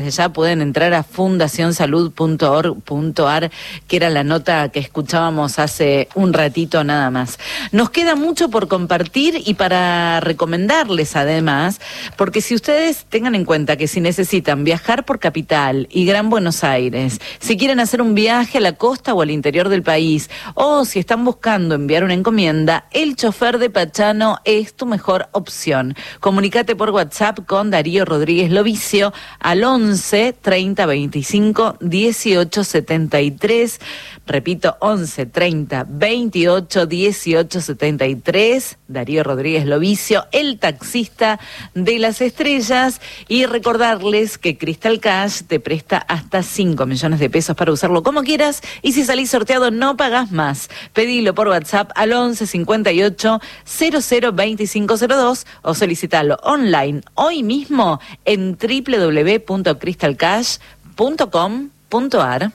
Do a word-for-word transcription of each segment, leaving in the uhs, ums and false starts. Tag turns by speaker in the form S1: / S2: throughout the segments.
S1: Ya pueden entrar a fundación salud punto org punto ar, que era la nota que escuchábamos hace un ratito nada más. Nos queda mucho por compartir y para recomendarles además, porque si ustedes tengan en cuenta que si necesitan viajar por Capital y Gran Buenos Aires, si quieren hacer un viaje a la costa o al interior del país, o si están buscando enviar una encomienda, el chofer de Pachano es tu mejor opción. Comunícate por WhatsApp con Darío Rodríguez Lovicio al once treinta veinticinco dieciocho setenta y tres, repito, once treinta veintiocho dieciocho setenta y tres, Darío Rodríguez Lovicio, el taxista de las estrellas, y recordarles que Crystal Cash te presta hasta cinco millones de pesos para usarlo como quieras, y si salís sorteado no pagás más. Pedilo por WhatsApp al once cincuenta y ocho cero cero veinticinco cero dos o solicitalo online hoy mismo en doble u doble u doble u punto crystal cash punto com punto ar.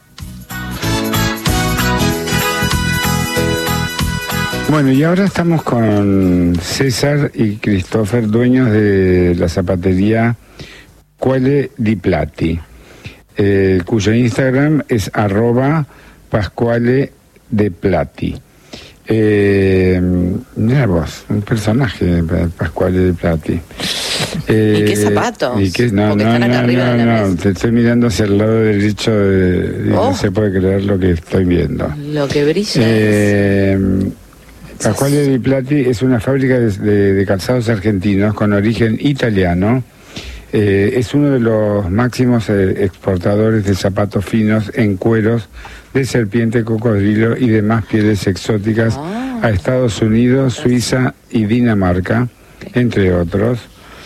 S2: Bueno, y ahora estamos con César y Christopher, dueños de la zapatería Pasquale Di Plati, eh, cuyo Instagram es arroba Pasquale Di Plati. Eh, mira vos, un personaje, Pasquale Di Plati.
S1: Eh, ¿Y qué zapatos?
S2: ¿Y qué? No,
S1: Porque
S2: no,
S1: están acá
S2: no,
S1: arriba
S2: no,
S1: de la
S2: no,
S1: mesa.
S2: te estoy mirando hacia el lado derecho de, y
S1: Oh.
S2: no se puede creer lo que estoy viendo.
S1: Lo que brilla
S2: Eh,
S1: es...
S2: Pasquale Di Plati es una fábrica de, de, de calzados argentinos con origen italiano. Eh, es uno de los máximos eh, exportadores de zapatos finos en cueros de serpiente, cocodrilo y demás pieles exóticas
S1: Ah.
S2: a Estados Unidos, Suiza y Dinamarca, entre otros.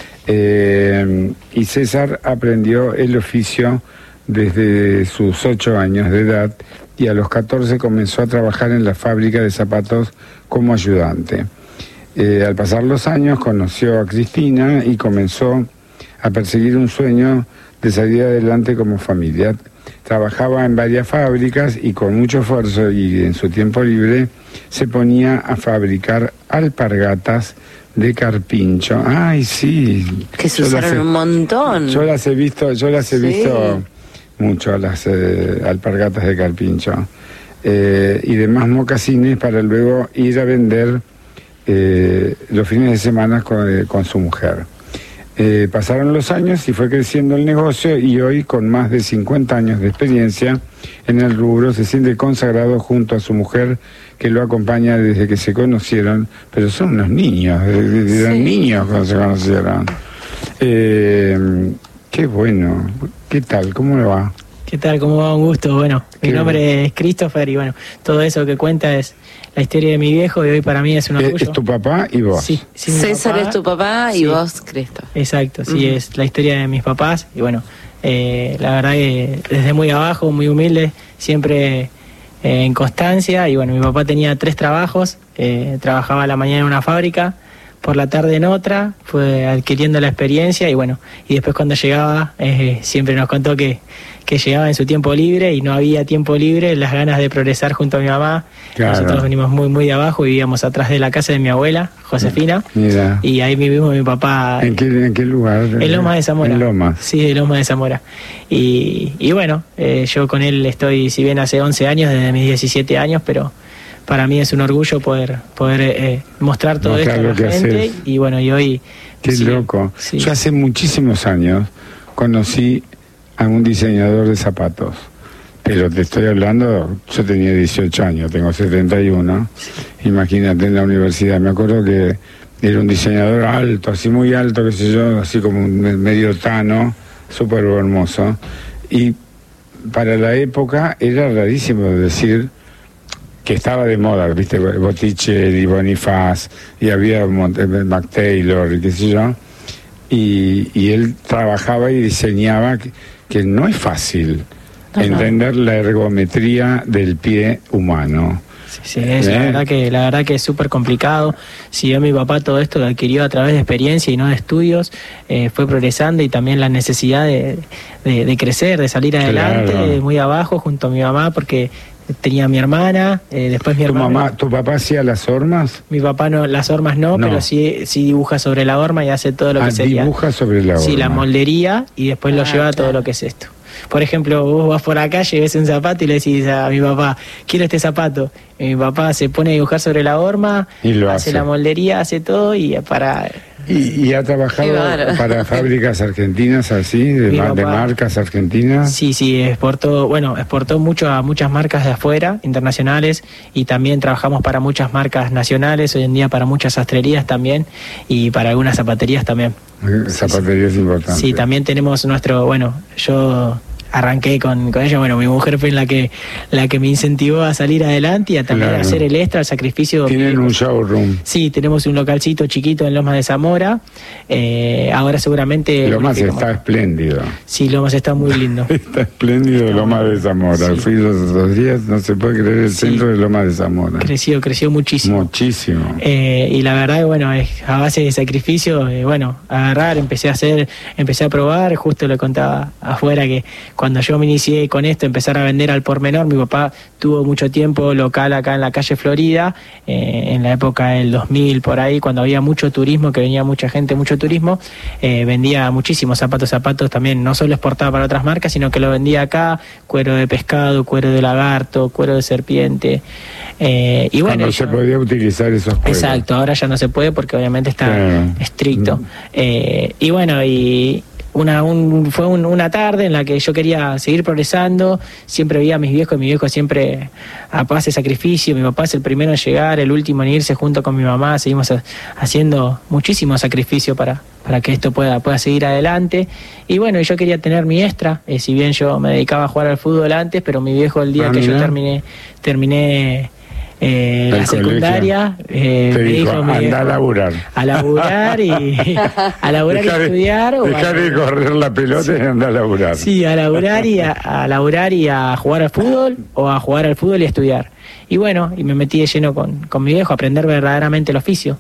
S2: Eh, y César aprendió el oficio desde sus ocho años de edad y a los catorce comenzó a trabajar en la fábrica de zapatos como ayudante. Eh, al pasar los años conoció a Cristina y comenzó a perseguir un sueño de salir adelante como familia. Trabajaba en varias fábricas y con mucho esfuerzo y en su tiempo libre se ponía a fabricar alpargatas de carpincho. Ay, sí.
S1: Que se
S2: Yo las
S1: usaron
S2: he-
S1: un montón.
S2: Yo las he visto, yo las he
S1: Sí.
S2: visto mucho, las eh, alpargatas de carpincho. Eh, y demás mocasines para luego ir a vender eh, los fines de semana con, eh, con su mujer. Eh, pasaron los años y fue creciendo el negocio y hoy, con más de cincuenta años de experiencia en el rubro, se siente consagrado junto a su mujer, que lo acompaña desde que se conocieron, pero son unos niños, eran
S1: Sí.
S2: niños cuando se conocieron. Eh, qué bueno. ¿Qué tal? ¿Cómo le va?
S3: ¿Qué tal? ¿Cómo va? Un gusto. Bueno, mi
S2: Qué
S3: nombre es Christopher y bueno, todo eso que cuenta es la historia de mi viejo y hoy para mí es un
S2: Eh,
S3: orgullo.
S2: ¿Es tu papá y vos?
S3: Sí, sí, mi
S1: César
S3: papá.
S1: es tu papá y
S3: Sí.
S1: vos, Cristo.
S3: Exacto, sí,
S1: Ujú.
S3: es la historia de mis papás y bueno, eh, la verdad que desde muy abajo, muy humilde, siempre eh, en constancia y bueno, mi papá tenía tres trabajos, eh, trabajaba a la mañana en una fábrica, por la tarde en otra, fue adquiriendo la experiencia y bueno, y después cuando llegaba eh, siempre nos contó que, que llegaba en su tiempo libre y no había tiempo libre, las ganas de progresar junto a mi mamá.
S2: Claro.
S3: Nosotros venimos muy muy de abajo, vivíamos atrás de la casa de mi abuela, Josefina,
S2: Mira.
S3: y ahí vivimos mi papá.
S2: ¿En qué, en qué lugar?
S3: En Lomas de Zamora.
S2: En Lomas.
S3: Sí, en Lomas de Zamora. Y, y bueno, eh, yo con él estoy, si bien hace once años, desde mis diecisiete años, pero para mí es un orgullo poder poder eh, mostrar todo
S2: Mostrar
S3: esto a
S2: lo
S3: la
S2: que
S3: gente.
S2: haces.
S3: Y bueno, y hoy...
S2: Qué
S3: sí,
S2: loco.
S3: sí.
S2: Yo hace muchísimos años conocí a un diseñador de zapatos. Pero te estoy hablando, yo tenía dieciocho años, tengo setenta y uno. Imagínate, en la universidad. Me acuerdo que era un diseñador alto, así muy alto, qué sé yo, así como un me- medio tano, súper hermoso. Y para la época era rarísimo decir que estaba de moda, viste, Botticelli, Bonifaz, y había un mont- Mac Taylor, y qué sé yo. Y, y él trabajaba y diseñaba, que, que no es fácil
S1: Ajá.
S2: entender la ergometría del pie humano.
S3: Sí, sí, es la
S2: ¿Eh?
S3: verdad que la verdad que es súper complicado. Si yo mi papá todo esto lo adquirió a través de experiencia y no de estudios, eh, fue progresando y también la necesidad de, de, de crecer, de salir adelante,
S2: Claro.
S3: de muy abajo junto a mi mamá, porque tenía mi hermana, eh, después mi
S2: ¿Tu
S3: hermana.
S2: mamá, tu papá hacía las hormas?
S3: Mi papá no, las hormas no,
S2: No.
S3: pero sí, sí dibuja sobre la horma y hace todo lo
S2: Ah,
S3: que sería.
S2: dibuja sobre la horma.
S3: Sí, la moldería y después lo
S1: Ah,
S3: lleva a todo
S1: claro.
S3: lo que es esto. Por ejemplo, vos vas por la calle y ves un zapato y le decís a mi papá, quiero este zapato. Y mi papá se pone a dibujar sobre la horma,
S2: Y lo
S3: hace
S2: hace.
S3: la moldería, hace todo y para...
S2: ¿Y, y ha trabajado
S1: Qué bárbaro.
S2: para fábricas argentinas así, de,
S3: Mi
S2: ma- de
S3: papá.
S2: marcas argentinas?
S3: Sí, sí, exportó, bueno, exportó mucho a muchas marcas de afuera, internacionales, y también trabajamos para muchas marcas nacionales, hoy en día para muchas sastrerías también, y para algunas zapaterías también.
S2: Eh, Zapatería es importante.
S3: Sí, también tenemos nuestro, bueno, yo arranqué con, con ella, bueno, mi mujer fue la que la que me incentivó a salir adelante y a también
S2: Claro.
S3: hacer el extra, el sacrificio.
S2: Tienen un showroom.
S3: Sí, tenemos un localcito chiquito en Lomas de Zamora, eh, ahora seguramente...
S2: Lomas
S3: viste, como-
S2: está espléndido.
S3: Sí, Lomas está muy lindo.
S2: Está espléndido Lomas de Zamora.
S3: Sí.
S2: Fui los dos días, no se puede creer el
S3: Sí.
S2: centro de Lomas de Zamora.
S3: Creció, creció muchísimo.
S2: Muchísimo.
S3: Eh, y la verdad que bueno, es a base de sacrificio, eh, bueno, agarrar, empecé a hacer, empecé a probar, justo le contaba afuera que cuando yo me inicié con esto, empezar a vender al por menor, mi papá tuvo mucho tiempo local acá en la calle Florida, eh, en la época del dos mil por ahí, cuando había mucho turismo, que venía mucha gente, mucho turismo, eh, vendía muchísimos zapatos, zapatos también, no solo exportaba para otras marcas, sino que lo vendía acá, cuero de pescado, cuero de lagarto, cuero de serpiente, eh, y bueno,
S2: Cuando
S3: yo-
S2: se podía utilizar esos cueros.
S3: exacto, ahora ya no se puede porque obviamente está
S2: Claro.
S3: estricto. Eh, y bueno, y una un, fue un- una tarde en la que yo quería seguir progresando, siempre veía a mis viejos, y mi viejo siempre a paz de sacrificio, mi papá es el primero en llegar, el último en irse junto con mi mamá, seguimos ha- haciendo muchísimo sacrificio para, para que esto pueda, pueda seguir adelante. Y bueno, yo quería tener mi extra, eh, si bien yo me dedicaba a jugar al fútbol antes, pero mi viejo el día
S2: Ah,
S3: que yo
S2: mira.
S3: terminé, terminé eh,
S2: El
S3: la secundaria, eh,
S2: Te
S3: me
S2: dijo,
S3: dijo, me
S2: anda
S3: dijo,
S2: a laburar.
S3: a laburar y a laburar
S2: Dejar
S3: y
S2: de-
S3: estudiar o
S2: dejar
S3: a-
S2: de correr la pelota y anda a laburar.
S3: sí, a laburar y a, a laburar y a jugar al fútbol o a jugar al fútbol y a estudiar. Y bueno, y me metí de lleno con, con mi viejo a aprender verdaderamente el oficio.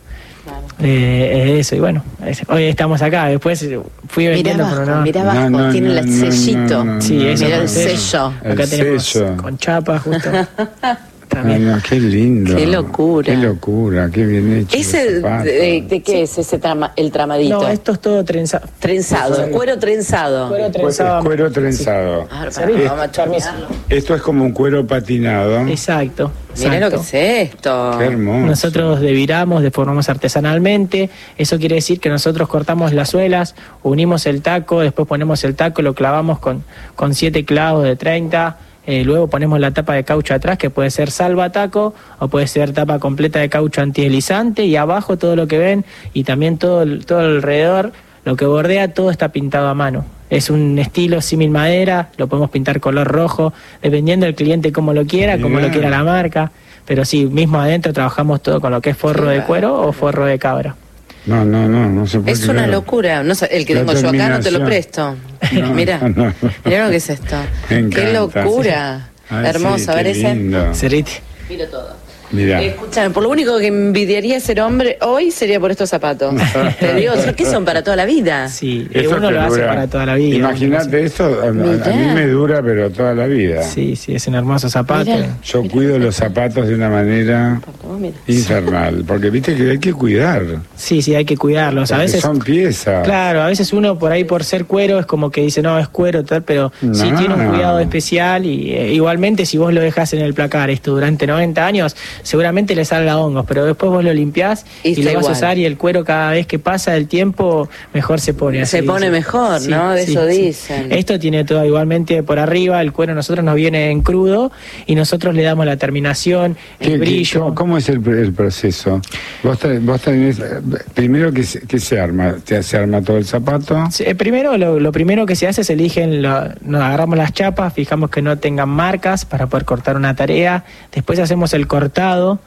S3: Eh, eso, y bueno, es- hoy estamos acá, después fui
S1: Mirá
S3: vendiendo
S1: abajo,
S3: pero no.
S1: mirá abajo,
S2: No, no,
S1: tiene
S2: no,
S1: el
S2: no,
S1: sellito.
S2: no, no,
S3: Sí, eso,
S1: Mirá el
S3: con
S1: sello.
S2: El
S3: Acá tenemos
S2: sello.
S3: con chapa justo.
S2: Ah,
S3: También.
S2: no, qué lindo.
S1: Qué locura.
S2: Qué locura, qué bien hecho.
S1: ¿Ese
S2: los zapatos.
S1: de, de qué es ese trama, el tramadito?
S3: No, esto es todo trenzado.
S1: Trenzado, cuero trenzado.
S3: Cuero
S2: Es
S3: trenzado.
S2: cuero trenzado.
S1: Ah, para,
S3: ¿Sabés?
S1: vamos a chorrearlo.
S2: Esto es como un cuero patinado.
S3: Exacto.
S1: Mirá lo que
S3: exacto.
S1: es esto.
S2: Qué hermoso.
S3: Nosotros deviramos, deformamos artesanalmente. Eso quiere decir que nosotros cortamos las suelas, unimos el taco, después ponemos el taco, lo clavamos con, con siete clavos de treinta. Eh, luego ponemos la tapa de caucho atrás, que puede ser salva taco o puede ser tapa completa de caucho antideslizante, y abajo todo lo que ven y también todo, el- todo alrededor, lo que bordea, todo está pintado a mano. Es un estilo símil madera, lo podemos pintar color rojo, dependiendo del cliente cómo lo quiera, como
S2: Mirá.
S3: lo quiera la marca. Pero sí, mismo adentro trabajamos todo con lo que es forro de cuero o forro de cabra.
S2: No, no, no, no se puede
S1: Es una
S2: creer.
S1: locura. No sé, el que
S2: La
S1: tengo yo acá no te lo
S2: terminación.
S1: presto.
S2: No,
S1: Mirá,
S2: no, no.
S1: mirá lo que es esto.
S2: Me
S1: Qué
S2: encanta.
S1: locura.
S2: Ay,
S1: Hermoso,
S2: sí,
S1: a ver
S2: qué
S1: ese.
S2: lindo.
S3: Cerriti.
S1: Miro todo.
S2: Mirá.
S1: Eh, Escúchame, por lo único que envidiaría ser hombre hoy sería por estos zapatos. Te digo, ¿son- ¿qué son para toda la vida?
S3: Sí, eh,
S2: Eso
S3: uno
S2: te
S3: lo hace
S2: dura.
S3: para toda la vida.
S2: Imagínate esto, a, a- a
S1: Mirá.
S2: mí me dura, pero toda la vida.
S3: Sí, sí, es un hermoso zapato.
S1: Mirá.
S2: Yo cuido los zapatos de una manera
S1: Vos mirá.
S2: infernal, porque viste que hay que cuidar.
S3: Sí, sí, hay que cuidarlos. A
S2: porque
S3: veces,
S2: son piezas.
S3: claro, a veces uno por ahí por ser cuero es como que dice, no, es cuero, tal, pero sí
S2: No.
S3: tiene un cuidado especial y eh, igualmente si vos lo dejás en el placar esto durante noventa años, seguramente le salga hongos, pero después vos lo limpiás
S1: Y
S3: y,
S1: está
S3: lo vas a
S1: igual.
S3: usar y el cuero cada vez que pasa el tiempo mejor se pone.
S1: Se
S3: así
S1: pone
S3: dicen.
S1: mejor, ¿no? De eso dicen.
S3: Esto tiene todo igualmente por arriba, el cuero nosotros nos viene en crudo y nosotros le damos la terminación,
S2: ¿Qué-
S3: el
S2: qué-
S3: brillo.
S2: cómo, cómo es el, el proceso? Vos, tenés- vos tenés, eh, primero que se, que se arma, ¿Te- se arma todo el zapato.
S3: Sí, eh, primero, lo, lo primero que se hace es eligen, lo- nos agarramos las chapas, fijamos que no tengan marcas para poder cortar una tarea, después hacemos el cortado,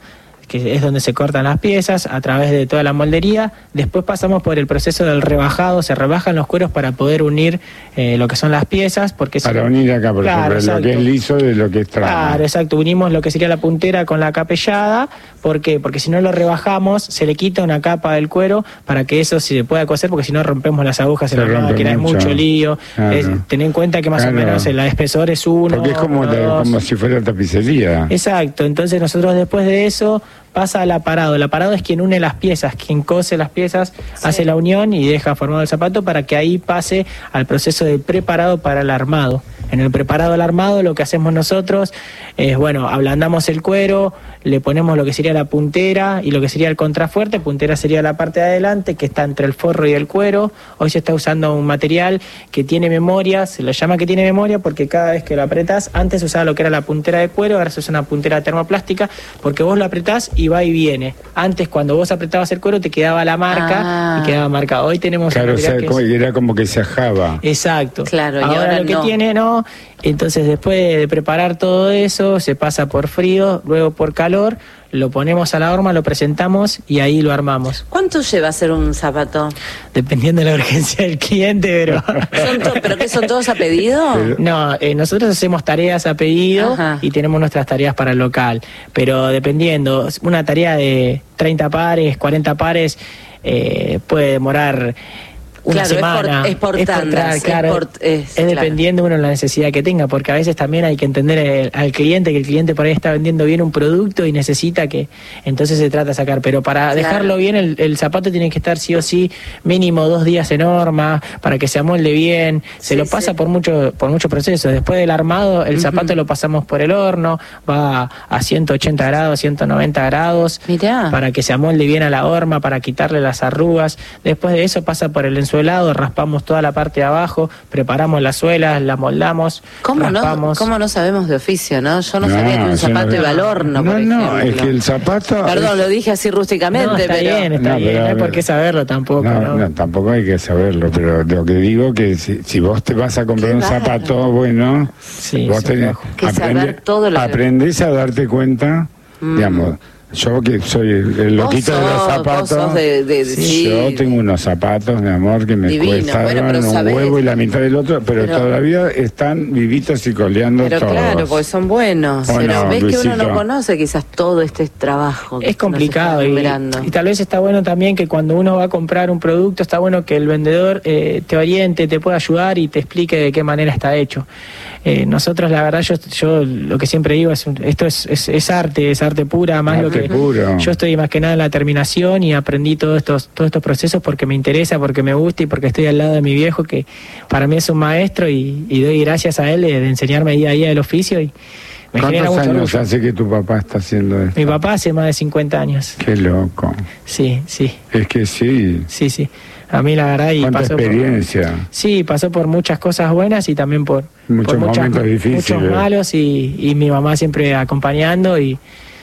S3: que es donde se cortan las piezas, a través de toda la moldería. Después pasamos por el proceso del rebajado, se rebajan los cueros para poder unir eh, lo que son las piezas. Porque
S2: para
S3: si,
S2: unir acá, por
S3: claro,
S2: ejemplo, lo que es liso de lo que es trama.
S3: Claro, exacto, unimos lo que sería la puntera con la capellada. ¿Por qué? Porque si no lo rebajamos, se le quita una capa del cuero para que eso se pueda coser, porque si no rompemos las agujas
S2: Se
S3: en la
S2: rompe
S3: máquina, es
S2: mucho.
S3: mucho lío.
S2: Claro.
S3: Es, ten en cuenta que más
S2: Claro.
S3: o menos el espesor es uno.
S2: Porque es como, la-
S3: dos.
S2: como si fuera tapicería.
S3: Exacto, entonces nosotros después de eso pasa al aparado. El aparado es quien une las piezas, quien cose las piezas,
S1: Sí.
S3: hace la unión y deja formado el zapato para que ahí pase al proceso de preparado para el armado. En el preparado al armado lo que hacemos nosotros es, bueno, ablandamos el cuero, le ponemos lo que sería la puntera y lo que sería el contrafuerte. Puntera sería la parte de adelante que está entre el forro y el cuero. Hoy se está usando un material que tiene memoria, se lo llama que tiene memoria porque cada vez que lo apretás, antes se usaba lo que era la puntera de cuero, ahora se usa una puntera termoplástica porque vos lo apretás y va y viene. Antes cuando vos apretabas el cuero te quedaba la marca
S1: Ah.
S3: y quedaba marcado. Hoy tenemos un
S2: Claro, o
S3: material
S2: sea,
S3: que
S2: como-
S3: es-
S2: era como que se ajaba.
S3: Exacto.
S1: Claro, y
S3: ahora,
S1: ahora
S3: lo que
S1: no.
S3: tiene, no. Entonces después de preparar todo eso, se pasa por frío, luego por calor, lo ponemos a la horma, lo presentamos y ahí lo armamos.
S1: ¿Cuánto lleva hacer un zapato?
S3: Dependiendo de la urgencia del cliente, pero...
S1: ¿Son to- ¿Pero qué son todos a pedido?
S2: Pero-
S3: No, eh, nosotros hacemos tareas a pedido
S1: Ajá.
S3: y tenemos nuestras tareas para el local, pero dependiendo, una tarea de treinta pares, cuarenta pares, eh, puede demorar una
S1: Claro, es por-
S3: semana.
S1: es por
S3: tra-
S1: tandas, es
S3: claro,
S1: por- es-
S3: es
S1: claro.
S3: dependiendo uno de la necesidad que tenga, porque a veces también hay que entender el- al cliente que el cliente por ahí está vendiendo bien un producto y necesita que, entonces se trata de sacar, pero para
S1: Claro.
S3: dejarlo bien el, el zapato tiene que estar sí o sí mínimo dos días en horma para que se amolde bien, se
S1: Sí,
S3: lo pasa
S1: sí.
S3: por mucho por muchos procesos. Después del armado el
S1: Ujú.
S3: zapato lo pasamos por el horno, va a ciento ochenta grados, ciento noventa grados
S1: Mirá.
S3: para que se amolde bien a la horma, para quitarle las arrugas. Después de eso pasa por el ensuelado, raspamos toda la parte de abajo, preparamos las suelas, la moldamos,
S1: ¿Cómo no,
S3: raspamos.
S1: ¿Cómo no sabemos de oficio, no? Yo no,
S2: No,
S1: sabía que un
S2: yo
S1: zapato
S2: no-
S1: iba al horno,
S2: No,
S1: por
S2: no,
S1: ejemplo.
S2: es que el zapato...
S1: Perdón,
S2: es-
S1: lo dije así rústicamente,
S3: No, está
S1: pero...
S3: bien, está
S2: No,
S3: bien,
S2: pero,
S3: no
S2: a
S3: hay por
S2: ver.
S3: qué saberlo tampoco.
S2: No,
S3: ¿no?
S2: no, tampoco hay que saberlo, pero lo que digo que si, si vos te vas a comprar
S1: Qué
S2: un
S1: bárbaro.
S2: zapato bueno,
S3: Sí,
S2: vos
S3: es un
S2: tenés,
S3: trabajo.
S1: Que saber todo lo que-
S2: aprendés a darte cuenta,
S1: Mm.
S2: digamos, yo que soy el, el
S1: Vos
S2: loquito de los
S1: sos- vos
S2: zapatos,
S1: sos de- de-
S2: sí,
S1: sí.
S2: yo tengo unos zapatos, mi amor, que me
S1: Divino,
S2: cuestaron
S1: bueno, pero
S2: un
S1: sabés-
S2: huevo y la mitad del otro, pero,
S1: pero-
S2: todavía están vivitos y coleando
S1: Pero
S2: todos.
S1: claro, porque son buenos.
S2: Bueno,
S1: pero ves que uno
S2: Luisito.
S1: no conoce quizás todo este trabajo. que
S3: Es
S1: uno se está
S3: complicado y,
S1: enumerando.
S3: y tal vez está bueno también que cuando uno va a comprar un producto está bueno que el vendedor eh, te oriente, te pueda ayudar y te explique de qué manera está hecho. Eh, nosotros la verdad yo, yo lo que siempre digo es un- esto es, es, es arte, es arte pura, más
S2: Arte
S3: lo que
S2: puro.
S3: yo estoy más que nada en la terminación y aprendí todos estos todos estos procesos porque me interesa, porque me gusta y porque estoy al lado de mi viejo que para mí es un maestro y, y doy gracias a él de, de enseñarme día a día el oficio y me genera
S2: ¿Cuántos
S3: mucho
S2: años
S3: orgullo.
S2: hace que tu papá está haciendo esto?
S3: Mi papá hace más de cincuenta años.
S2: Qué loco.
S3: Sí, sí.
S2: Es que sí,
S3: Sí, sí. A mí la verdad y
S2: cuánta
S3: pasó por,
S2: experiencia.
S3: sí, pasó por muchas cosas buenas y también por,
S2: Muchos
S3: por
S2: momentos difíciles.
S3: muchos malos y, y mi mamá siempre acompañando y,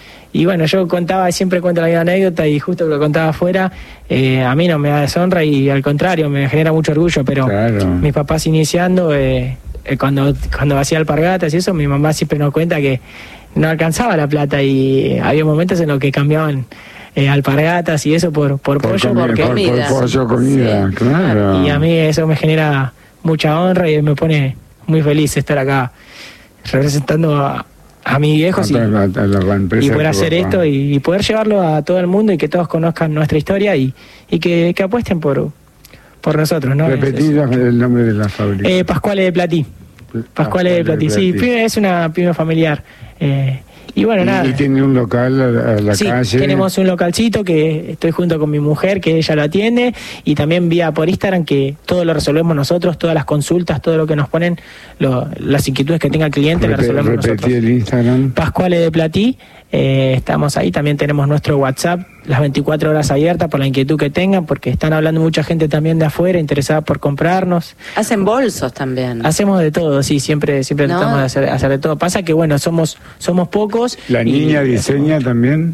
S3: y bueno, yo contaba, siempre cuento la misma anécdota y justo que lo contaba afuera, eh, a mí no me da deshonra y al contrario, me genera mucho orgullo, pero
S2: Claro.
S3: mis papás iniciando, eh, eh, cuando, cuando hacía alpargatas y eso, mi mamá siempre nos cuenta que no alcanzaba la plata y había momentos en los que cambiaban eh, alpargatas y eso por, por,
S2: Por,
S3: pollo,
S2: comi-
S3: porque
S2: por- por
S1: comida.
S2: pollo, comida,
S1: Sí.
S2: claro.
S3: y a mí eso me genera mucha honra y me pone muy feliz estar acá representando a, a mis viejos y,
S2: A la- a la- la empresa
S3: y
S2: de
S3: poder
S2: tu
S3: hacer
S2: papá.
S3: esto y, y poder llevarlo a todo el mundo y que todos conozcan nuestra historia y, y que, que apuesten por, por nosotros, ¿no?
S2: Repetí
S3: Es- es-
S2: el nombre de la fábrica.
S3: eh, Pascuale de Platí. Pascuale de Platí, sí, pyme- es una pyme familiar. Eh, y bueno,
S2: y,
S3: nada.
S2: y tiene un local a la, a la
S3: Sí,
S2: calle.
S3: tenemos un localcito que estoy junto con mi mujer, que ella lo atiende, y también vía por Instagram, que todo lo resolvemos nosotros, todas las consultas, todo lo que nos ponen, lo- las inquietudes que tenga el cliente, las
S2: Repe-
S3: resolvemos
S2: repetí
S3: nosotros.
S2: el Instagram.
S3: Pascuale de Platí, eh, estamos ahí, también tenemos nuestro WhatsApp, las veinticuatro horas abiertas por la inquietud que tengan, porque están hablando mucha gente también de afuera, interesada por comprarnos.
S1: Hacen bolsos también.
S3: Hacemos de todo, sí, siempre siempre
S1: No.
S3: tratamos de hacer, hacer de todo. Pasa que, bueno, somos somos pocos.
S2: La
S3: y-
S2: niña diseña también.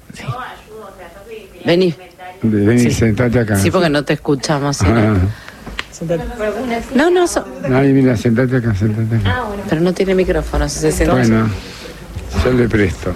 S1: Vení.
S2: Ven y
S3: Sí.
S2: sentate acá.
S1: Sí, porque no te escuchamos. ¿sí?
S2: Ah.
S3: Sentate.
S1: No, no, so-
S2: Ay, mira, sentate acá, sentate acá.
S1: pero no tiene micrófono. Si se sienta-
S2: Bueno, Yo le presto.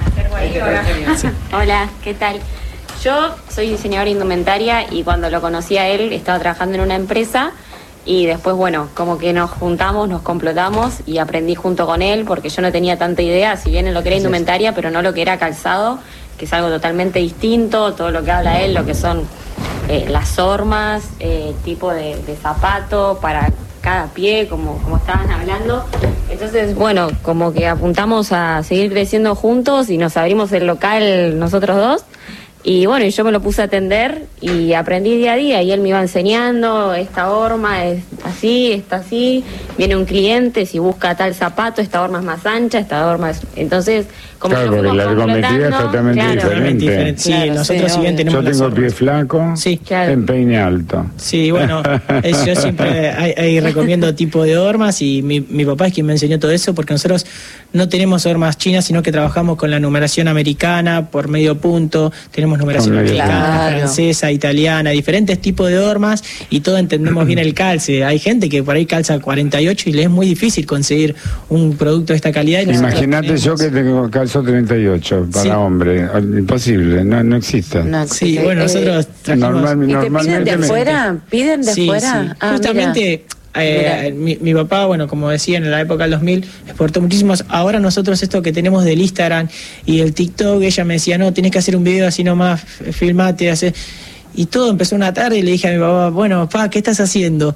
S4: Hola, ¿qué tal? Yo soy diseñadora indumentaria y cuando lo conocí a él estaba trabajando en una empresa y después, bueno, como que nos juntamos, nos complotamos y aprendí junto con él porque yo no tenía tanta idea, si bien en lo que era indumentaria, pero no lo que era calzado, que es algo totalmente distinto, todo lo que habla él, lo que son eh, las hormas, eh, tipo de, de zapato para cada pie, como, como estaban hablando. Entonces, bueno, como que apuntamos a seguir creciendo juntos y nos abrimos el local nosotros dos. Y bueno, y yo me lo puse a atender y aprendí día a día y él me iba enseñando, esta horma es así, está así, viene un cliente, si busca tal zapato, esta horma es más ancha, esta horma es... Entonces, como
S2: claro,
S4: que
S2: porque la ergometría es totalmente
S4: claro,
S2: diferente.
S3: diferente. Sí,
S1: Claro,
S3: nosotros
S1: sí,
S3: si bien
S1: obvio.
S3: tenemos
S2: Yo tengo
S3: las
S2: pie
S3: hormas.
S2: flaco,
S3: Sí,
S4: claro.
S2: empeine alto.
S3: Sí, bueno, es- yo siempre ahí, ahí recomiendo tipo de hormas y mi, mi papá es quien me enseñó todo eso porque nosotros no tenemos hormas chinas, sino que trabajamos con la numeración americana por medio punto, tenemos numeración
S2: Con medio
S3: americana,
S1: Claro.
S3: francesa, italiana, diferentes tipos de hormas y todos entendemos bien el calce. Hay gente que por ahí calza cuarenta y ocho y le es muy difícil conseguir un producto de esta calidad. Y nosotros
S2: Imagínate yo
S3: tenemos-
S2: que tengo calzo treinta y ocho para
S3: Sí.
S2: hombre, imposible, no, no existe.
S1: No,
S3: Sí,
S1: eh,
S3: bueno,
S1: eh,
S3: nosotros trajimos...
S2: normal-
S1: ¿Y te piden
S2: normalmente
S1: de
S2: me-
S1: afuera? ¿Piden de
S3: Sí,
S1: afuera?
S3: sí.
S1: Ah,
S3: Justamente eh, mi, mi papá, bueno, como decía, en la época del dos mil exportó muchísimos. Ahora nosotros esto que tenemos del Instagram y el TikTok, ella me decía, no, tenés que hacer un video así nomás, f- filmate, hace... Y todo empezó una tarde y le dije a mi papá, bueno, papá, ¿qué estás haciendo?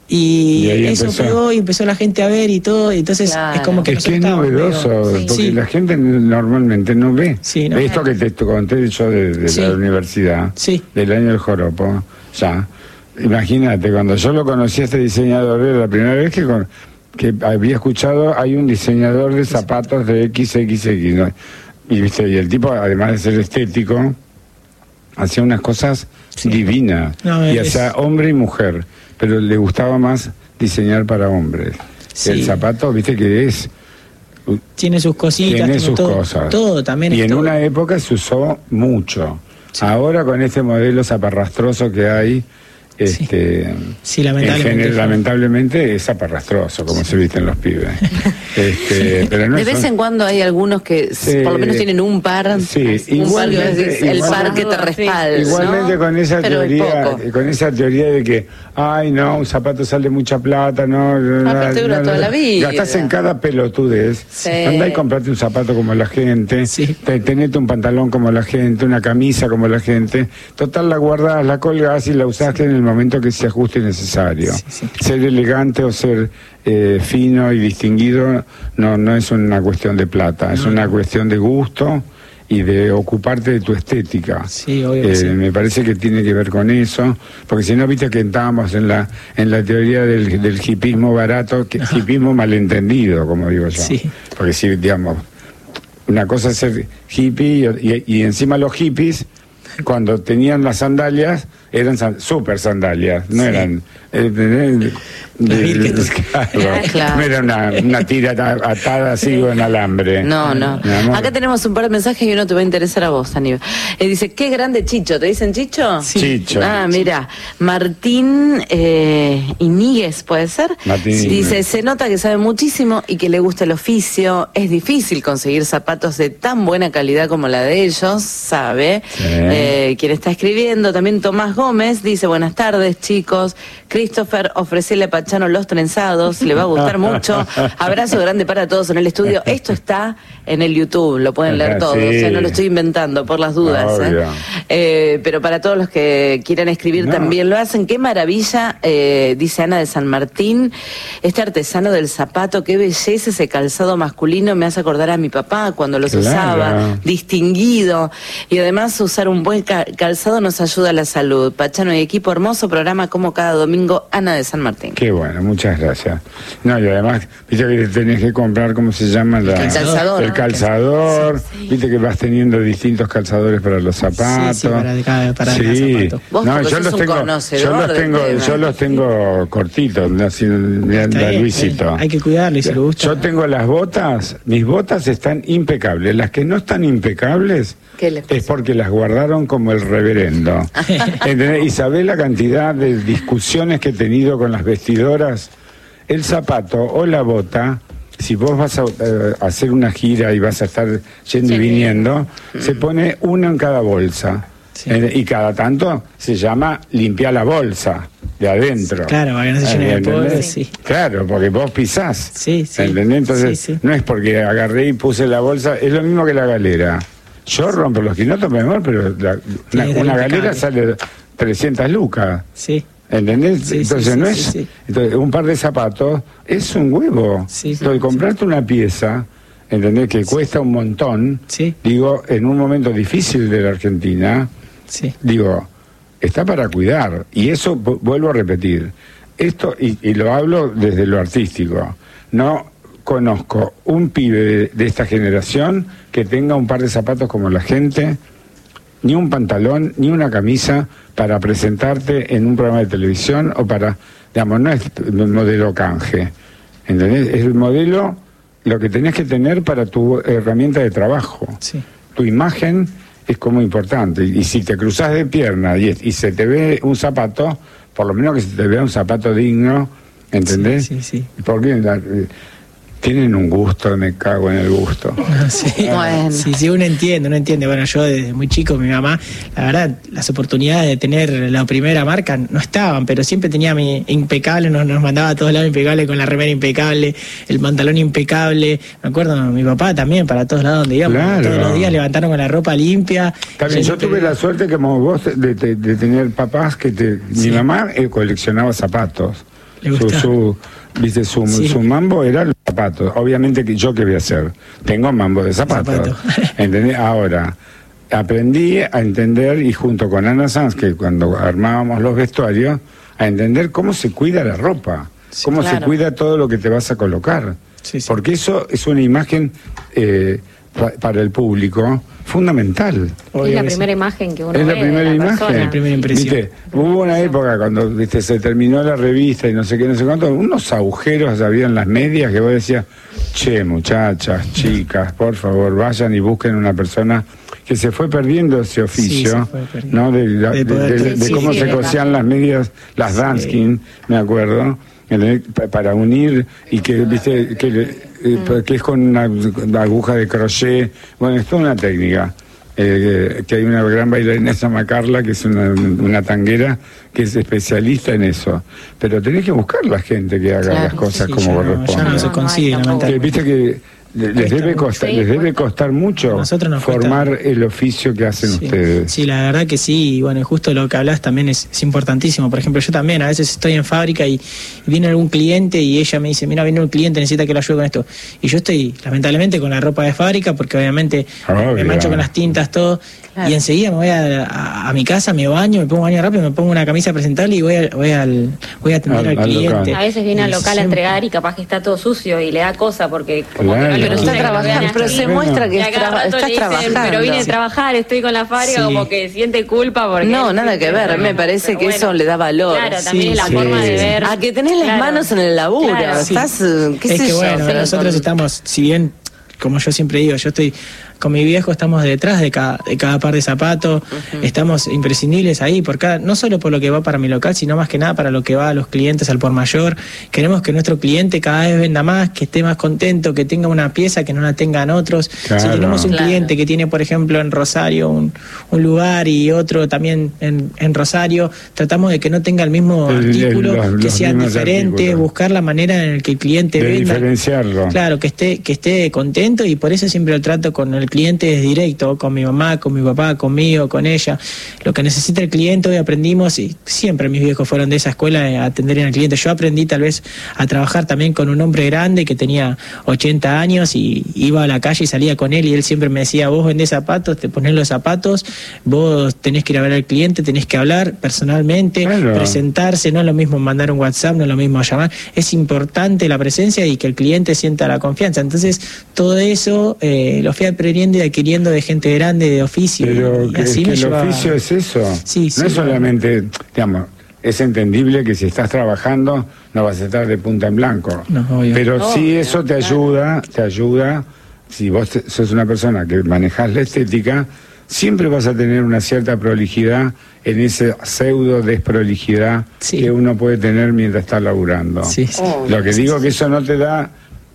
S3: Y,
S2: Y ahí
S3: eso
S2: empezó.
S3: pegó y empezó la gente a ver y todo, y entonces
S1: Claro.
S3: es como que
S2: Es que es
S3: nosotros estábamos
S2: novedoso,
S3: medio-
S2: porque
S3: Sí.
S2: la gente normalmente no ve.
S3: Sí, no.
S2: Esto que te conté yo de, de
S3: Sí.
S2: la universidad,
S3: Sí.
S2: del año del joropo, ya. Imagínate, cuando yo lo conocí a este diseñador, era la primera vez que, con- que había escuchado, hay un diseñador de zapatos de equis equis equis, ¿no? Y, ¿viste? Y el tipo, además de ser estético, hacía unas cosas
S3: Sí.
S2: divinas.
S3: No,
S2: y
S3: es-
S2: hacía hombre y mujer, pero le gustaba más diseñar para hombres.
S3: Sí.
S2: El zapato, viste que es...
S3: Tiene sus cositas,
S2: Tiene
S3: tiene
S2: sus
S3: todo,
S2: cosas.
S3: todo también.
S2: Y
S3: es
S2: en
S3: todo.
S2: una época se usó mucho.
S3: Sí.
S2: Ahora con este modelo zaparrastroso que hay, este,
S3: Sí,
S2: en
S3: lamentablemente.
S2: general, lamentablemente es zaparrastroso, como se visten los pibes. Este, pero no
S1: De
S2: es
S1: vez
S2: un-
S1: en cuando hay algunos que s-
S2: Sí.
S1: por lo menos tienen un par,
S2: Sí,
S1: un par que
S2: igualmente-
S1: decís, el
S2: igual-
S1: par que te respalda.
S2: Igualmente
S1: ¿no?
S2: con esa
S1: Pero es
S2: teoría,
S1: poco.
S2: eh, con esa teoría de que, ay no, un zapato sale mucha plata, no, no,
S1: Aparte dura toda la vida.
S2: Gastás en cada pelotudez.
S1: Sí.
S2: Andá y comprate un zapato como la gente,
S3: Sí.
S2: te- tenete un pantalón como la gente, una camisa como la gente. Total, la guardás, la colgás y la usás en el momento que se ajuste necesario.
S3: Sí, sí.
S2: Ser elegante o ser eh, fino y distinguido no, no es una cuestión de plata, es
S3: No,
S2: una
S3: no.
S2: cuestión de gusto y de ocuparte de tu estética.
S3: Sí, obvio que
S2: Eh,
S3: sí.
S2: Me parece que tiene que ver con eso, porque si no, viste que estábamos en la en la teoría del, del hipismo barato, que hipismo malentendido, como digo yo.
S3: Sí.
S2: Porque si, digamos, una cosa es ser hippie y, y encima los hippies, cuando tenían las sandalias, eran san- super sandalias, no
S3: Sí.
S2: eran... eh, de- de-
S3: Las Birkenstock.
S2: claro,
S1: Claro.
S2: no era una, una tira ata- atada así con alambre.
S1: No, no.
S2: Mi amor.
S1: Acá tenemos un par de mensajes y uno te va a interesar a vos, Aníbal. Eh, dice, qué grande Chicho. ¿Te dicen Chicho?
S3: Sí.
S2: Chicho.
S1: Ah, mira. Martín eh, Iñiguez, ¿puede ser?
S2: Martín
S1: Dice,
S2: Iñiguez.
S1: se nota que sabe muchísimo y que le gusta el oficio. Es difícil conseguir zapatos de tan buena calidad como la de ellos, sabe.
S2: Sí.
S1: Eh, quien está escribiendo, también Tomás Gómez, dice, buenas tardes, chicos. Christopher, ofrecele a Pachano los trenzados, le va a gustar mucho. Abrazo grande para todos en el estudio. Esto está en el YouTube, lo pueden leer
S2: Ajá,
S1: todos,
S2: sí.
S1: eh, no lo estoy inventando por las dudas. eh.
S2: Obvio.
S1: Eh, pero para todos los que quieran escribir
S2: No.
S1: también lo hacen. Qué maravilla, eh, dice Ana de San Martín, este artesano del zapato, qué belleza ese calzado masculino, me hace acordar a mi papá cuando los
S2: Claro.
S1: usaba, distinguido. Y además usar un buen ca- calzado nos ayuda a la salud. Pachano y equipo, hermoso programa como cada domingo, Ana de San Martín.
S2: Qué bueno, muchas gracias. No, y además, viste que tenés que comprar, ¿cómo se llama? La-
S1: El calzador.
S2: El calzador. Viste que vas teniendo distintos calzadores para los zapatos.
S3: Sí, sí, para cada- para
S2: Sí.
S3: cada zapato.
S1: Vos
S2: No,
S1: porque
S2: yo
S1: sos
S2: los
S1: un
S2: tengo,
S1: conocedor
S2: yo los
S1: del
S2: tengo,
S1: tema.
S2: yo los tengo cortitos, así, de,
S3: Está
S2: de
S3: bien,
S2: Luisito.
S3: hay que cuidarlo y si le gusta.
S2: Yo tengo las botas, mis botas están impecables. Las que no están impecables
S1: ¿Qué les pasa?
S2: es porque las guardaron como el reverendo. ¿Entendés? ¿Y sabés la cantidad de discusiones que he tenido con las vestidoras? El zapato o la bota si vos vas a eh, hacer una gira y vas a estar yendo sí. y viniendo, mm. se pone uno en cada bolsa. Sí. Eh, y cada tanto se llama limpiar la bolsa de adentro.
S3: Claro, para que no se llene de polvo, sí.
S2: Claro, porque vos pisás.
S3: Sí, sí.
S2: ¿Entendés? Entonces,
S3: sí, sí.
S2: no es porque agarré y puse la bolsa, es lo mismo que la galera. Yo rompo los quinotos, mi amor, pero la, sí, una, una galera sale trescientas lucas.
S3: Sí.
S2: ¿Entendés?
S3: Sí,
S2: entonces
S3: sí,
S2: no
S3: sí,
S2: es.
S3: Sí, sí.
S2: Entonces, un par de zapatos es un huevo.
S3: Sí, sí,
S2: entonces, comprarte
S3: sí.
S2: una pieza, ¿entendés? Que
S3: sí.
S2: cuesta un montón.
S3: Sí.
S2: Digo, en un momento difícil de la Argentina.
S3: Sí.
S2: Digo, está para cuidar. Y eso, vuelvo a repetir, esto, y, y lo hablo desde lo artístico, no conozco un pibe de, de esta generación que tenga un par de zapatos como la gente, ni un pantalón, ni una camisa para presentarte en un programa de televisión o para, digamos, no es el modelo canje, ¿entendés? Es el modelo, lo que tenés que tener para tu herramienta de trabajo.
S3: Sí.
S2: Tu imagen es como importante, y si te cruzas de pierna y, y se te ve un zapato, por lo menos que se te vea un zapato digno, ¿entendés?
S3: Sí, sí, sí.
S2: Porque la, tienen un gusto, me cago en el gusto.
S3: Sí,
S1: bueno.
S3: sí, sí, uno entiende, uno entiende. Bueno, yo desde muy chico, mi mamá, la verdad, las oportunidades de tener la primera marca no estaban, pero siempre tenía mi impecable, nos, nos mandaba a todos lados impecable, con la remera impecable, el pantalón impecable. Me acuerdo, mi papá también, para todos lados donde íbamos,
S2: claro.
S3: todos los días levantaron con la ropa limpia.
S2: También yo, yo tuve la suerte, como vos, de, de, de tener papás que te... Sí. Mi mamá eh, coleccionaba zapatos.
S3: Le
S2: su, su, viste, su, sí. su mambo era los zapatos. Obviamente que yo qué voy a hacer. Tengo mambo de zapatos. Zapato. ¿Entendés? Ahora, aprendí a entender, y junto con Ana Sanz, que cuando armábamos los vestuarios, a entender cómo se cuida la ropa, sí, cómo claro. se cuida todo lo que te vas a colocar. Sí, sí. Porque eso es una imagen eh, pa, para el público fundamental.
S4: Es la primera imagen que uno
S2: es
S4: ve.
S2: Es la primera
S4: la
S2: imagen.
S3: La primera impresión.
S2: ¿Viste? Hubo una época cuando, viste, se terminó la revista y no sé qué, no sé cuánto, unos agujeros había en las medias que vos decías, che, muchachas, chicas, por favor, vayan y busquen una persona que se fue perdiendo ese oficio, sí, ¿no? De, la, de, de, de, de, de cómo sí, se cosían las medias, las sí. Danskin, me acuerdo, para unir, y que, viste, que... Mm. que es con una, una aguja de crochet. Bueno, es toda una técnica. Eh, que hay una gran bailarina, se llama Carla, que es una, una tanguera, que es especialista en eso. Pero tenés que buscar la gente que haga claro, las cosas sí, como corresponde.
S3: No, ya no se consigue,
S4: no, no,
S3: no,
S2: viste que les debe costar, les debe costar mucho formar cuesta. el oficio que hacen
S3: sí,
S2: ustedes.
S3: Sí, la verdad que sí, y bueno, justo lo que hablas también es, es importantísimo. Por ejemplo, yo también a veces estoy en fábrica y, y viene algún cliente y ella me dice, mira, viene un cliente, necesita que lo ayude con esto. Y yo estoy, lamentablemente, con la ropa de fábrica, porque obviamente Obvio. me mancho con las tintas, todo, claro. y enseguida me voy a, a, a mi casa, me baño, me pongo baño rápido, me pongo una camisa presentable y voy a, voy al, voy a atender al, al cliente. Local.
S4: A veces viene al local siempre. a entregar y capaz que está todo sucio y le da cosa porque como
S2: claro.
S4: que
S1: pero está trabajando, pero se muestra que está estás trabajando.
S4: Pero vine a trabajar, estoy con la fábrica, sí. como que siente culpa porque...
S1: No, nada que ver, me parece que bueno, eso le da valor.
S4: Claro, también
S3: sí,
S4: es la
S3: sí.
S4: forma de ver.
S1: A que tenés las claro. manos en el laburo, claro. estás...
S3: Sí.
S1: ¿Qué
S3: es
S1: sé
S3: que
S1: yo?
S3: bueno,
S1: sí,
S3: nosotros
S1: con...
S3: estamos, si bien, como yo siempre digo, yo estoy... Con mi viejo estamos detrás de cada, de cada par de zapatos, uh-huh. estamos imprescindibles ahí, por cada, no solo por lo que va para mi local, sino más que nada para lo que va a los clientes al por mayor. Queremos que nuestro cliente cada vez venda más, que esté más contento, que tenga una pieza que no la tengan otros. Claro. Si tenemos un claro. cliente que tiene, por ejemplo, en Rosario un, un lugar y otro también en, en Rosario, tratamos de que no tenga el mismo el, artículo, el, los, que sean diferentes, buscar la manera en la que el cliente
S2: de
S3: venda.
S2: Diferenciarlo.
S3: Claro, que esté, que esté contento, y por eso siempre lo trato con el cliente es directo, con mi mamá, con mi papá, conmigo, con ella. Lo que necesita el cliente, hoy aprendimos, y siempre mis viejos fueron de esa escuela, a atender al cliente. Yo aprendí tal vez a trabajar también con un hombre grande que tenía ochenta años y iba a la calle y salía con él, y él siempre me decía, vos vendés zapatos, te ponés los zapatos, vos tenés que ir a ver al cliente, tenés que hablar personalmente, claro. presentarse, no es lo mismo mandar un WhatsApp, no es lo mismo llamar, es importante la presencia y que el cliente sienta la confianza. Entonces todo eso eh, lo fui aprendiendo y adquiriendo de gente grande, de oficio.
S2: Pero
S3: y
S2: que,
S3: así
S2: que
S3: me
S2: el
S3: lleva...
S2: oficio es eso.
S3: Sí,
S2: no
S3: sí,
S2: es solamente, digamos, es entendible que si estás trabajando no vas a estar de punta en blanco.
S3: No, obvio.
S2: Pero
S4: no,
S2: sí eso te ayuda, te ayuda, si vos te, sos una persona que manejás la estética, siempre vas a tener una cierta prolijidad en esa pseudo desprolijidad sí. que uno puede tener mientras está laburando.
S3: Sí, sí.
S2: Lo que digo que eso no te da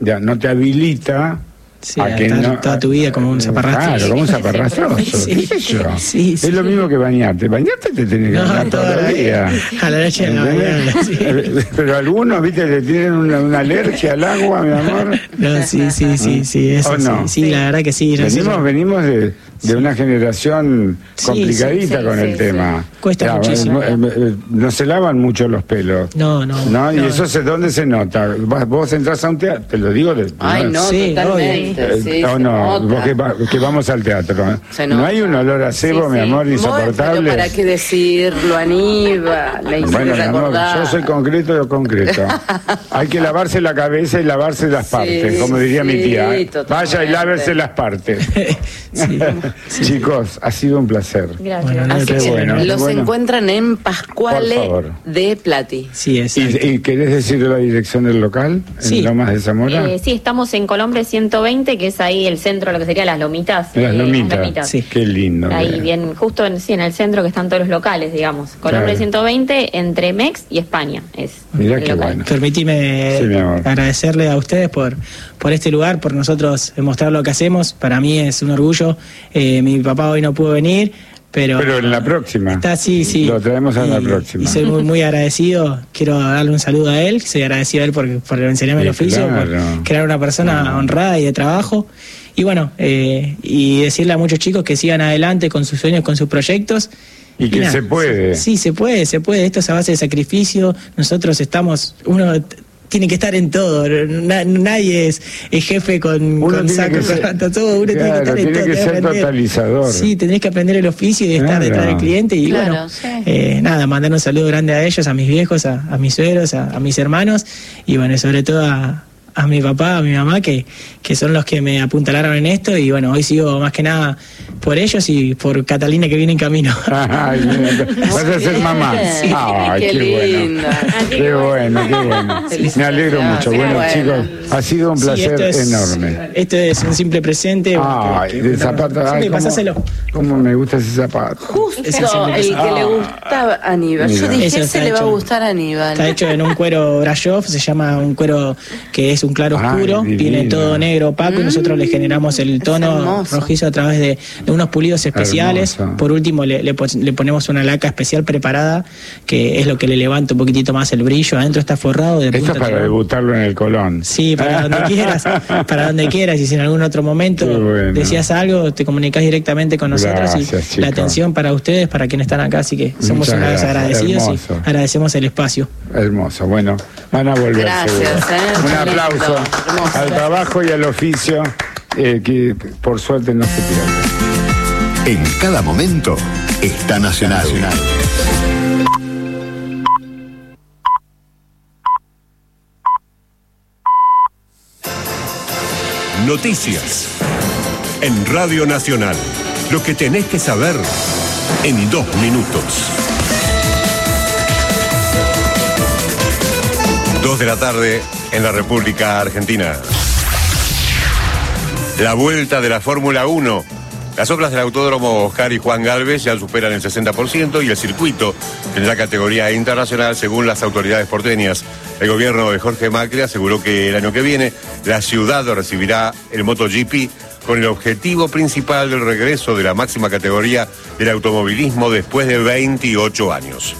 S2: ya no te habilita.
S3: Sí, a que no, toda tu vida como un zaparrastro.
S2: Claro, como un zaparrastroso.
S3: Sí,
S2: ¿Qué sé yo?
S3: Sí, sí.
S2: Es lo mismo que bañarte. Bañarte te tenés que bañar no, todo el día.
S3: A la noche de la mañana, sí.
S2: Pero algunos, viste, le tienen una, una alergia al agua, mi amor.
S3: No, sí, sí, sí, sí. Eso, no? sí, sí, la verdad que sí.
S2: Venimos,
S3: nosotros...
S2: venimos de, de sí. una generación complicadita
S3: sí, sí,
S2: con
S3: sí,
S2: el
S3: sí,
S2: tema.
S3: Sí. Cuesta claro, muchísimo.
S2: No se lavan mucho los pelos.
S3: No, no.
S2: ¿no? Y
S3: no.
S2: eso es donde se nota. Vos entras a un teatro, te lo digo. De,
S1: Ay, no, sí, totalmente.
S2: Sí, no, no. Vos que, que vamos al teatro. ¿eh? No hay un olor a cebo, sí, mi amor, sí. insoportable.
S1: Bueno, ¿para qué decirlo, Aníbal? Le
S2: bueno, mi amor, yo soy concreto o concreto. Hay que lavarse la cabeza y lavarse las partes, sí, como diría sí, mi tía. ¿eh? Vaya y lávese las partes. sí, sí. Chicos, ha sido un placer.
S4: Gracias.
S1: Bueno, Así que
S2: bueno,
S1: los
S2: bueno.
S1: encuentran en Pascuale de Plati.
S3: Sí, es.
S2: ¿Y, ¿Y querés decir la dirección del local?
S3: Sí.
S2: ¿En Lomas de Zamora?
S4: Eh, sí, estamos en Colombre ciento veinte, que es ahí el centro, lo que sería Las Lomitas.
S2: Las
S4: eh,
S2: Lomitas.
S4: Las Lomitas.
S2: Sí. Qué lindo.
S4: Ahí
S2: bien,
S4: bien justo en, sí, en el centro que están todos los locales, digamos. Colombre claro. ciento veinte, entre Mex y España. Es
S2: Mirá qué local. Bueno.
S3: Permitime sí, agradecerle a ustedes por, por este lugar, por nosotros mostrar lo que hacemos. Para mí es un orgullo. Eh, mi papá hoy no pudo venir. Pero,
S2: pero en la próxima.
S3: Está, sí, sí.
S2: Lo traemos a
S3: y,
S2: la próxima.
S3: Y soy muy, muy agradecido. Quiero darle un saludo a él. Soy agradecido a él por, por enseñarme sí, el oficio, claro. por crear una persona claro. honrada y de trabajo. Y bueno, eh, y decirle a muchos chicos que sigan adelante con sus sueños, con sus proyectos.
S2: Y, y que nada, se puede.
S3: Sí, se puede, se puede. Esto es a base de sacrificio. Nosotros estamos... uno tiene que estar en todo, Na, nadie es, es jefe con, con saco, ser, todo, uno
S2: claro,
S3: tiene que estar en
S2: tiene
S3: todo.
S2: Que ser
S3: aprender.
S2: totalizador.
S3: Sí, tenés que aprender el oficio y estar claro. detrás del cliente y claro, bueno, sí. eh, nada, mandar un saludo grande a ellos, a mis viejos, a, a mis suegros, a, a mis hermanos y bueno, sobre todo a, a mi papá, a mi mamá, que, que son los que me apuntalaron en esto y bueno, hoy sigo más que nada por ellos y por Catalina que viene en camino.
S2: Ay, vas a ser mamá. Sí. Ay, qué, qué lindo. Bueno. Qué bueno, qué bueno. Me alegro mucho. Bueno, bueno, chicos, ha sido un placer sí, esto es, enorme.
S3: Esto es un simple presente.
S2: Ay, que, que, de zapato. Ay,
S3: sí, pasáselo.
S2: Cómo me gusta ese zapato.
S1: Justo el, el que le gusta a Aníbal. Mira. Yo dije, ese se le va a gustar a Aníbal.
S3: Está hecho en un cuero Brashov, se llama un cuero que es un claro oscuro, ay, tiene todo negro opaco mm, y nosotros le generamos el tono rojizo a través de, de unos pulidos especiales. Hermoso. Por último le, le, le ponemos una laca especial preparada que es lo que le levanta un poquitito más el brillo. Adentro está forrado de
S2: Esto es para debutarlo en el Colón.
S3: Sí, para donde quieras, para donde quieras y si en algún otro momento bueno. decías algo te comunicás directamente con nosotros. Gracias, y la atención para ustedes, para quienes están acá, así que somos unos agradecidos Hermoso. y agradecemos el espacio.
S2: Hermoso, bueno, van a volver.
S1: Gracias, eh,
S2: un aplauso Hermoso. al trabajo y al oficio eh, que por suerte no se pierde.
S5: En cada momento está Nacional. Nacional.
S6: Noticias en Radio Nacional. Lo que tenés que saber en dos minutos. Dos de la tarde en la República Argentina. La vuelta de la Fórmula uno. Las obras del Autódromo Oscar y Juan Galvez ya superan el sesenta por ciento y el circuito tendrá categoría internacional según las autoridades porteñas. El gobierno de Jorge Macri aseguró que el año que viene la ciudad recibirá el MotoGP con el objetivo principal del regreso de la máxima categoría del automovilismo después de veintiocho años.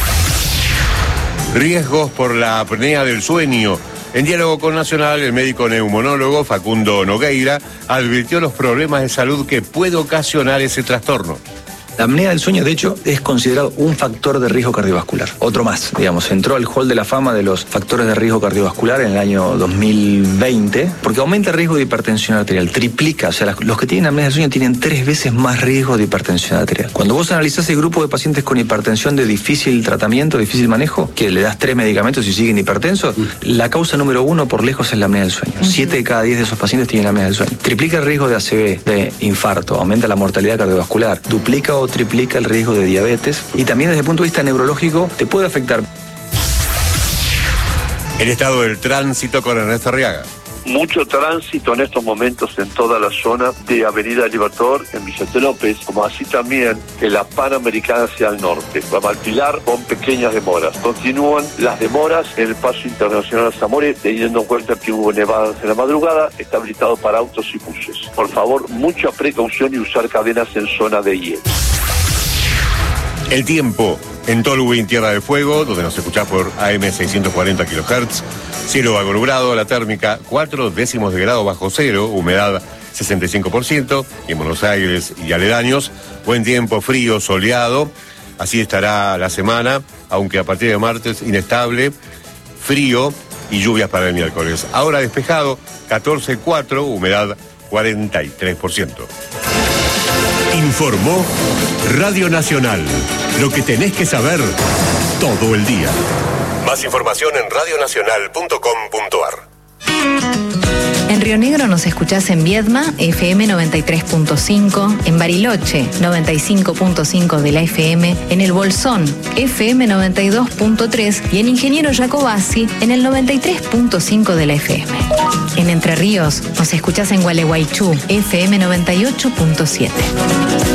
S6: Riesgos por la apnea del sueño. En diálogo con Nacional, el médico neumonólogo Facundo Nogueira advirtió los problemas de salud que puede ocasionar ese trastorno.
S7: La apnea del sueño, de hecho, es considerado un factor de riesgo cardiovascular. Otro más, digamos, entró al hall de la fama de los factores de riesgo cardiovascular en el año dos mil veinte, porque aumenta el riesgo de hipertensión arterial, triplica, o sea, los que tienen apnea del sueño tienen tres veces más riesgo de hipertensión arterial. Cuando vos analizás el grupo de pacientes con hipertensión de difícil tratamiento, difícil manejo, que le das tres medicamentos y siguen hipertensos, la causa número uno por lejos es la apnea del sueño. Siete de cada diez de esos pacientes tienen apnea del sueño. Triplica el riesgo de A C V, de infarto, aumenta la mortalidad cardiovascular, duplica o triplica el riesgo de diabetes y también desde el punto de vista neurológico te puede afectar.
S6: El estado del tránsito con Ernesto Arriaga.
S8: mucho tránsito en estos momentos en toda la zona de Avenida Libertador, en Vicente López, como así también en la Panamericana hacia el norte, Guamalpilar, con pequeñas demoras. Continúan las demoras en el paso internacional a Zamore, teniendo en cuenta que hubo nevadas en la madrugada, está habilitado para autos y buses. Por favor, mucha precaución y usar cadenas en zona de hielo.
S6: El tiempo en Tolwyn, Tierra del Fuego, donde nos escuchás por A M seiscientos cuarenta kilohertz. Cielo algo nublado, la térmica cuatro décimos de grado bajo cero, humedad sesenta y cinco por ciento. Y en Buenos Aires y aledaños, buen tiempo, frío, soleado. Así estará la semana, aunque a partir de martes inestable, frío y lluvias para el miércoles. Ahora despejado, catorce coma cuatro, humedad cuarenta y tres por ciento.
S5: Informó Radio Nacional. Lo que tenés que saber todo el día.
S6: Más información en radio nacional punto com punto a r.
S9: En Río Negro nos escuchás en Viedma, F M noventa y tres punto cinco, en Bariloche, noventa y cinco punto cinco de la F M, en El Bolsón, F M noventa y dos punto tres y en Ingeniero Jacobasi, en el noventa y tres punto cinco de la F M. En Entre Ríos nos escuchás en Gualeguaychú, F M noventa y ocho punto siete.